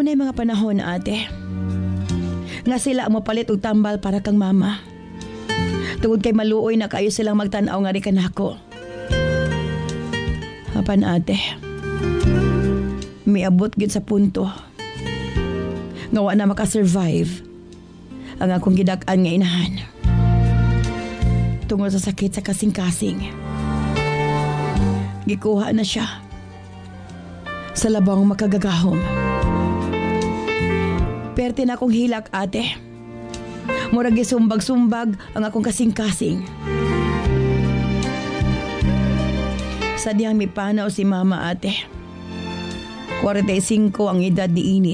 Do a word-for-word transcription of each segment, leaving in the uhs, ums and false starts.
Adunay mga panahon, ate, nga sila ang mapalit og tambal para kang mama. Tungod kay maluoy na kayo silang magtanaw nga rin kanako. Apan ate, miabot gid sa punto nga wa na makasurvive ang akong gidak-an nga inahan. Tungod sa sakit sa kasing-kasing, gikuha na siya sa labang makagagahom. Perte na akong hilak, ate. Murag gisumbag-sumbag ang akong kasing-kasing. Sadyang mipanaw si mama, ate. forty-five ang edad ni ini.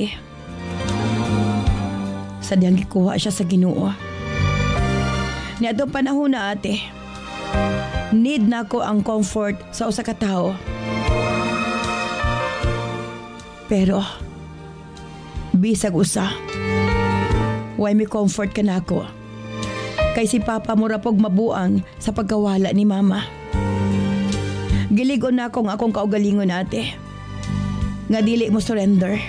Sadyang gikuha siya sa Ginoo. Ni atong panahon na, ate, need na ko ang comfort sa usa ka tawo. Pero bisag usa, why mi comfort ka na ako? Kay si Papa mo rapog mabuang sa pagkawala ni Mama. Giligon na akong akong kaugalingon, ate, nga dili mo surrender.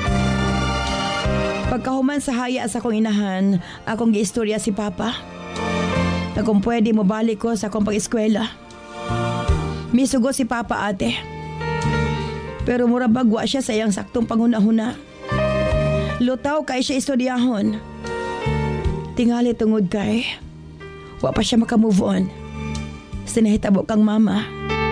Pagkahuman sa haya sa akong inahan, akong giistorya si Papa na kung pwede mo balik ko sa akong pag-eskwela. Misugo si Papa, ate, pero murabag wa siya sa iyang saktong panghuna-huna. Lutaw kay siya istoryahon. Tingali tungod kay wa pa siya makamove on. Sinahitabo kang mama.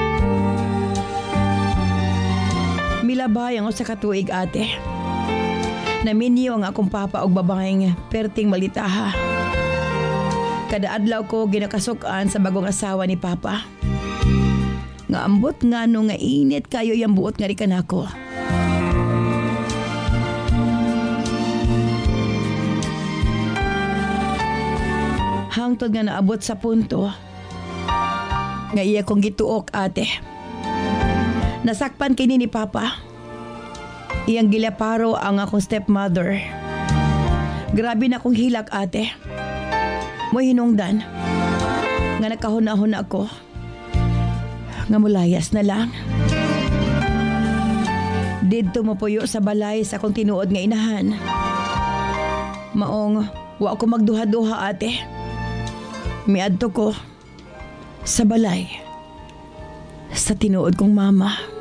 Milabay ang usa ka tuig, ate. Naminyo ang akong papa og babaeng perting malitaha. Kada adlaw ko ginakasukan sa bagong asawa ni Papa. Nga ambot nga no nga init kayo yung buot nga rikan ako. Hangtod nga naabot sa punto nga iya kong gituok, ate. Nasakpan kini ni Papa. Iyang gilaparo ang akong stepmother. Grabe na akong hilak, ate. Mo hinungdan nga nakahuna-huna ako nga mulayas na lang. Didto mo puyo sa balay sa akong tinuod nga inahan. Maong wa ako magduha-duha, ate. Miadto ko sa balay sa tinuod kong mama.